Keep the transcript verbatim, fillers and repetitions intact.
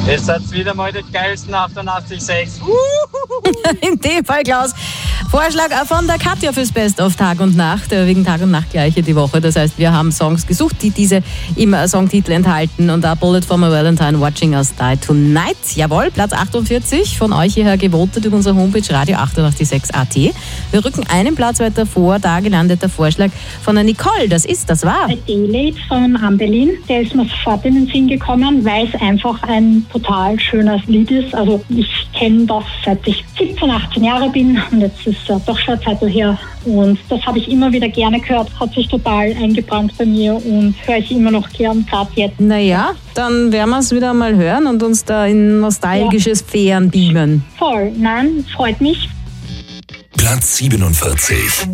Ihr seid wieder mal die geilsten achtundachtzig Komma sechs. In dem Fall, Klaus. Vorschlag auch von der Katja fürs Best of Tag und Nacht, äh, wegen Tag und Nacht gleiche die Woche. Das heißt, wir haben Songs gesucht, die diese im äh, Songtitel enthalten. Und da Bullet for my Valentine, Watching Us Die Tonight. Jawohl, Platz achtundvierzig, von euch hierher gewotet über unsere Homepage radio achtundachtzig Komma sechs Punkt at. Wir rücken einen Platz weiter vor, da gelandeter Vorschlag von der Nicole. Das ist, das war... A Day-Late von Ambelin, der ist mir sofort in den Sinn gekommen, weil es einfach ein total schönes Lied ist. Also ich kenne das seit ich siebzehn, achtzehn Jahre bin und jetzt ist es doch schon eine Zeit her. Und das habe ich immer wieder gerne gehört, hat sich total eingebrannt bei mir und höre ich immer noch gern, gerade jetzt. Naja, dann werden wir es wieder mal hören und uns da in nostalgische Sphären beamen. Voll, nein, freut mich. Platz siebenundvierzig.